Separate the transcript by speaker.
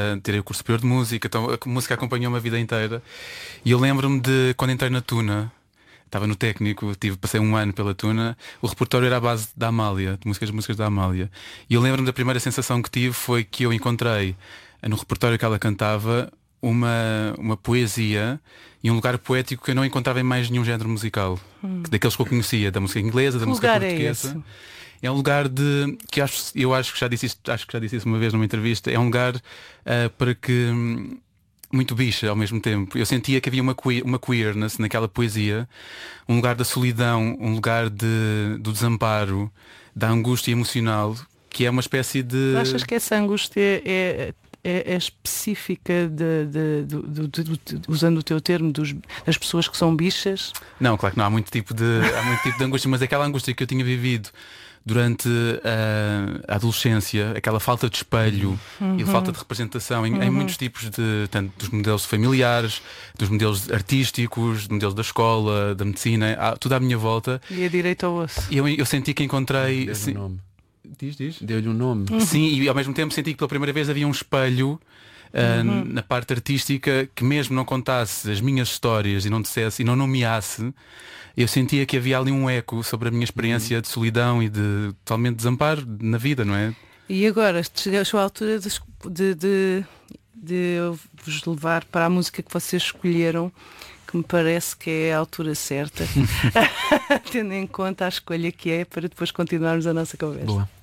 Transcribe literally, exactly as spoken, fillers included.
Speaker 1: uh, tirei o curso superior de música, então a música acompanhou-me a vida inteira. E eu lembro-me de quando entrei na Tuna, estava no técnico, tive, passei um ano pela Tuna, o repertório era à base da Amália, de músicas, músicas da Amália. E eu lembro-me da primeira sensação que tive foi que eu encontrei no repertório que ela cantava uma, uma poesia e um lugar poético que eu não encontrava em mais nenhum género musical, hum. daqueles que eu conhecia, da música inglesa, da
Speaker 2: que
Speaker 1: música
Speaker 2: lugar
Speaker 1: portuguesa.
Speaker 2: É esse?
Speaker 1: É um lugar de que acho, eu acho que já disse isto, acho que já disse isso uma vez numa entrevista. É um lugar uh, para que muito bicha ao mesmo tempo. Eu sentia que havia uma, queer, uma queerness naquela poesia, um lugar da solidão, um lugar de, do desamparo, da angústia emocional, que é uma espécie de.
Speaker 2: Tu achas que essa angústia é, é, é específica de, de, de, de, de, de, usando o teu termo, dos, das pessoas que são bichas?
Speaker 1: Não, claro que não, há muito tipo de, há muito tipo de angústia, mas aquela angústia que eu tinha vivido durante a, a adolescência, aquela falta de espelho uhum. e falta de representação em, uhum. em muitos tipos de, tanto dos modelos familiares, dos modelos artísticos, dos modelos da escola, da medicina, tudo à minha volta.
Speaker 2: E a direita ao osso.
Speaker 1: E eu, eu senti que encontrei.
Speaker 3: Deu-lhe um nome.
Speaker 1: Diz, diz.
Speaker 3: Deu-lhe um nome.
Speaker 1: Uhum. Sim, e ao mesmo tempo senti que pela primeira vez havia um espelho Uh, uhum. na parte artística que mesmo não contasse as minhas histórias e não dissesse e não nomeasse, eu sentia que havia ali um eco sobre a minha experiência uhum. de solidão e de totalmente desamparo na vida, não é?
Speaker 2: E agora chegou a altura de, de, de, de eu vos levar para a música que vocês escolheram, que me parece que é a altura certa, tendo em conta a escolha que é, para depois continuarmos a nossa conversa.
Speaker 3: Boa.